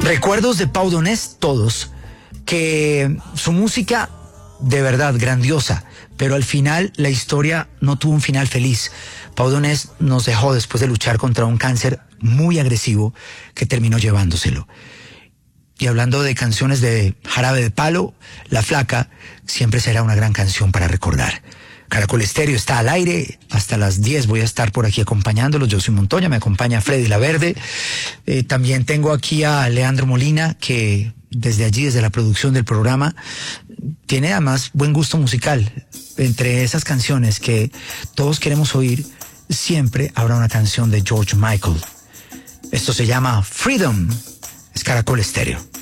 Recuerdos de Pau Donés, todos, que su música de verdad grandiosa, pero al final la historia no tuvo un final feliz. Pau Donés nos dejó después de luchar contra un cáncer muy agresivo que terminó llevándoselo. Y hablando de canciones de Jarabe de Palo, La Flaca siempre será una gran canción para recordar. Caracol Estéreo está al aire, hasta las 10 voy a estar por aquí acompañándolos. Yo soy Montoya, me acompaña Freddy Laverde. También tengo aquí a Leandro Molina, que desde allí, desde la producción del programa, tiene además buen gusto musical. Entre esas canciones que todos queremos oír, siempre habrá una canción de George Michael. Esto se llama Freedom. Es Caracol Estéreo.